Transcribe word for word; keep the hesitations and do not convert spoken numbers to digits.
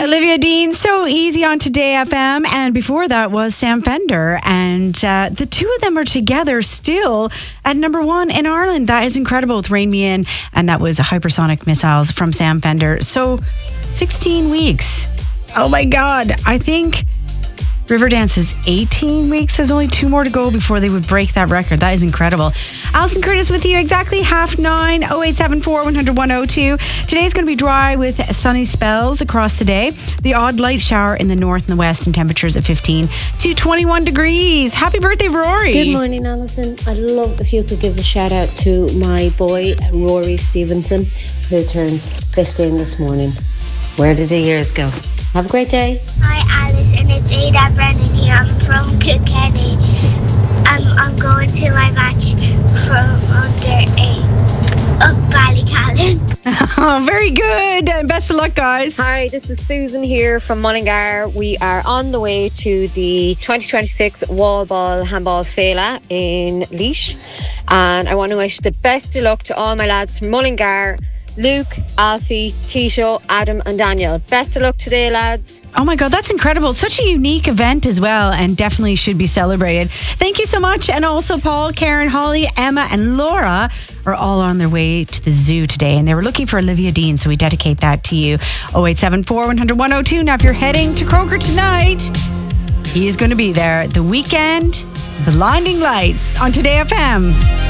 Olivia Dean, So Easy on Today F M. And before that was Sam Fender. And uh, the two of them are together still at number one in Ireland. That is incredible with Rain Me In. And that was Hypersonic Missiles from Sam Fender. So sixteen weeks. Oh my God. I think Riverdance is eighteen weeks. There's only two more to go before they would break that record. That is incredible. Alison Curtis with you exactly half nine, oh eight seven four, one hundred, one oh two. Today's going to be dry with sunny spells across the day. The odd light shower in the north and the west, and temperatures at fifteen to twenty-one degrees. Happy birthday, Rory. Good morning, Alison. I'd love if you could give a shout out to my boy, Rory Stevenson, who turns fifteen this morning. Where did the years go? Have a great day. Hi, Alice, and it's Ada Brennan here. I'm from Kilkenny. I'm, I'm going to my match from under eights up Ballycallan. Oh, very good. And best of luck, guys. Hi, this is Susan here from Mullingar. We are on the way to the twenty twenty-six Wall Ball Handball Fela in Laois. And I want to wish the best of luck to all my lads from Mullingar. Luke, Alfie, Tisho, Adam and Daniel. Best of luck today, lads. Oh my God, that's incredible. Such a unique event as well, and definitely should be celebrated. Thank you so much. And also Paul, Karen, Holly, Emma and Laura are all on their way to the zoo today, and they were looking for Olivia Dean, so we dedicate that to you. oh eight seven four, one hundred, one oh two. Now if you're heading to Croker tonight, he is going to be there. The Weekend, Blinding Lights on Today F M.